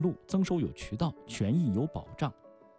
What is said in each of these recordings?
路，增收有渠道，权益有保障。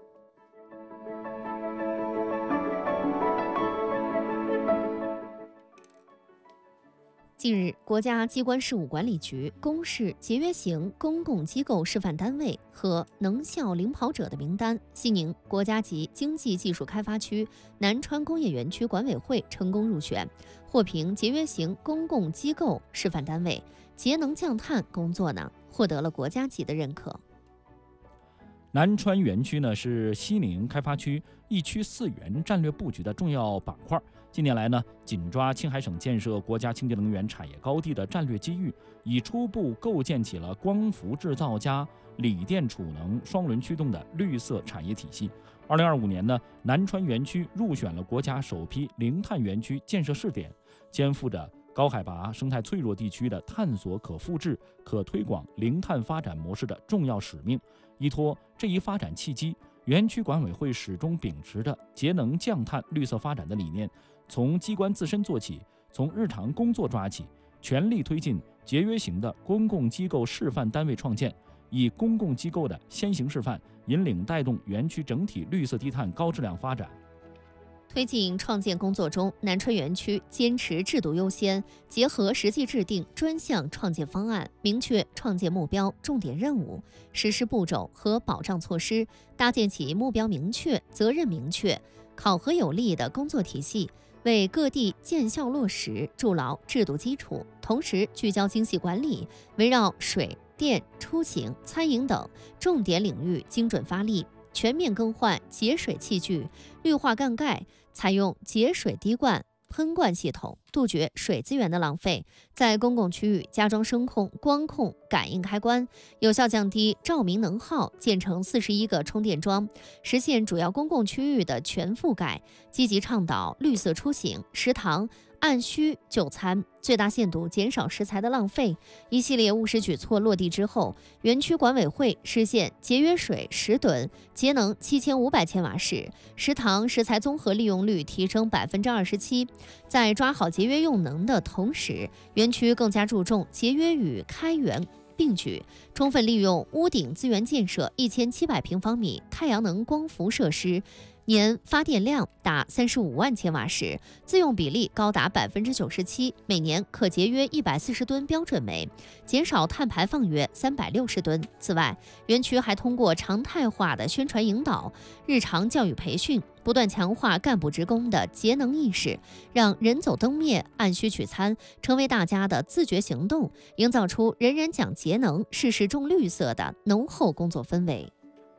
近日，国家机关事务管理局公示节约型公共机构示范单位和能效领跑者的名单，西宁国家级经济技术开发区南川工业园区管委会成功入选，获评节约型公共机构示范单位，节能降碳工作获得了国家级的认可。 南川园区是西宁开发区一区4园战略布局的重要板块。近年来紧抓青海省建设国家清洁能源产业高地的战略机遇，已初步构建起了光伏制造加锂电储能双轮驱动的绿色产业体系。2025年南川园区入选了国家首批零碳园区建设试点，肩负着高海拔生态脆弱地区的探索可复制、可推广零碳发展模式的重要使命。依托这一发展契机，园区管委会始终秉持着节能降碳、绿色发展的理念，从机关自身做起，从日常工作抓起，全力推进节约型的公共机构示范单位创建，以公共机构的先行示范，引领带动园区整体绿色低碳高质量发展。 推进创建工作中，南川园区坚持制度优先，结合实际制定专项创建方案，明确创建目标、重点任务、实施步骤和保障措施，搭建起目标明确、责任明确、考核有力的工作体系，为各地见效落实筑牢制度基础。同时，聚焦精细管理，围绕水电、出行、餐饮等重点领域精准发力，全面更换节水器具，绿化灌溉，采用节水滴灌、喷灌系统，杜绝水资源的浪费。在公共区域加装声控、光控、感应开关，有效降低照明能耗，建成41个充电桩，实现主要公共区域的全覆盖。积极倡导绿色出行，食堂按需就餐，最大限度减少食材的浪费。一系列务实举措落地之后，园区管委会实现节约水10吨，节能7500千瓦时，食堂食材综合利用率提升27%。在抓好节约用能的同时，园区更加注重节约与开源并举，充分利用屋顶资源建设1700平方米太阳能光伏设施，年发电量达35万千瓦时，自用比例高达97%，每年可节约140吨标准煤，减少碳排放约360吨。此外，园区还通过常态化的宣传引导、日常教育培训，不断强化干部职工的节能意识，让人走灯灭、按需取餐成为大家的自觉行动，营造出人人讲节能、事事重绿色的浓厚工作氛围。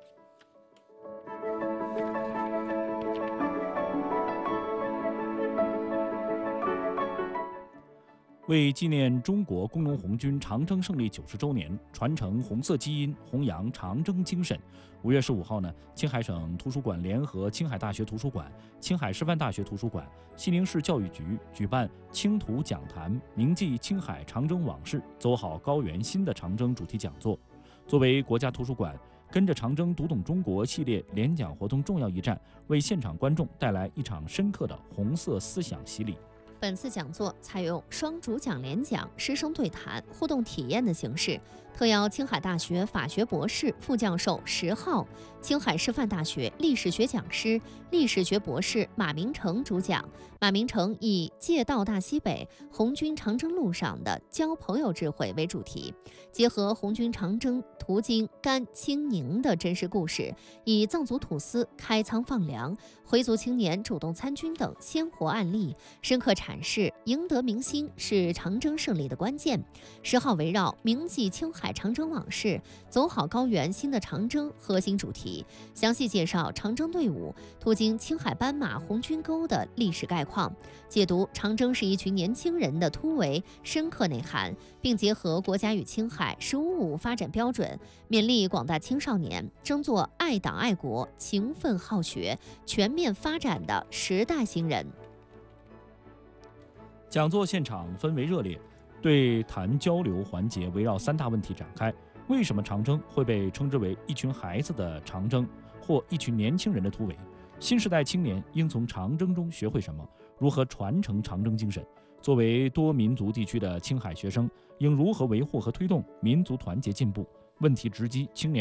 为纪念中国工农红军长征胜利90周年，传承红色基因，弘扬长征精神，5月15号青海省图书馆联合青海大学图书馆、青海师范大学图书馆、西宁市教育局举办青图讲坛，铭记青海长征往事，走好高原新的长征主题讲座。作为国家图书馆跟着长征读懂中国系列联讲活动重要一站，为现场观众带来一场深刻的红色思想洗礼。 本次讲座采用双主讲联讲、师生对谈、互动体验的形式，特邀青海大学法学博士、副教授10号、青海师范大学历史学讲师、历史学博士马明成主讲。马明成以借道大西北，红军长征路上的交朋友智慧为主题，结合红军长征途经甘、青、宁的真实故事，以藏族土司开仓放粮、回族青年主动参军等鲜活案例，深刻阐释赢得民心是长征胜利的关键。10号围绕铭记青海长征往事，走好高原新的长征核心主题，详细介绍长征队伍途经青海斑马红军沟的历史概况，解读长征是一群年轻人的突围深刻内涵，并结合国家与青海“15+5”发展标准，勉励广大青少年争做爱党爱国、勤奋好学、全面发展的时代新人。 讲座现场氛围热烈，对谈交流环节围绕3大问题展开：为什么长征会被称之为一群孩子的长征，或一群年轻人的突围？新时代青年应从长征中学会什么？如何传承长征精神？作为多民族地区的青海学生，应如何维护和推动民族团结进步？问题直击青年